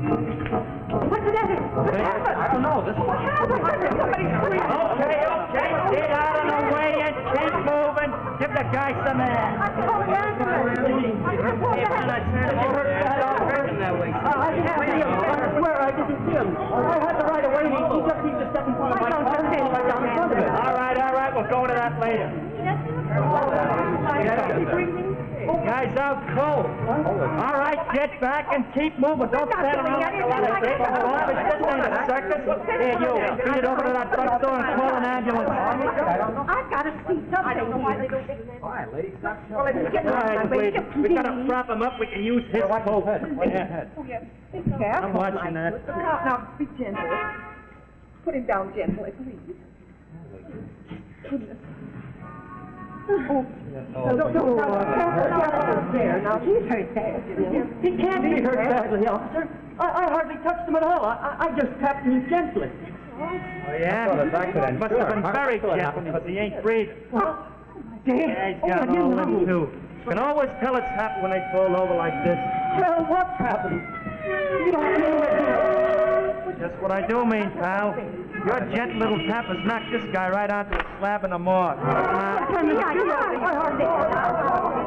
What's the matter? What happened? I don't know. What happened? Somebody screamed. Okay, get out of the way and keep moving. Give the guy some air. I told the ambulance. I swear I didn't see him. I had the right of way. He just needs to step in front of my car. All right, we'll go to that later. Guy's out cold. All right, get back and keep moving. Don't stand around like a lot of people. This ain't a circus. Here, you. Beat it over to that front door and call an ambulance. I've got to see something. I don't know why they don't get it. All right, lady, stop Well, if you get All right, my way, wait. We gotta prop him up. We can use his coat. Yeah. Oh, yes. Be careful. I'm watching that. Now, be gentle. Put him down gently, please. Goodness. Oh. Don't there. Now, he's hurt bad. He can't be hurt badly, officer. I hardly touched him at all. I just tapped him gently. Oh, yeah? Must have been very gentle because he ain't breathing. Yeah, he's got all in too. You can always tell it's happened when they fall over like this. Well, what's happened? You don't mean it. Just what I do mean, pal. Your gentle little tap has knocked this guy right onto a slab in the morgue. I hardly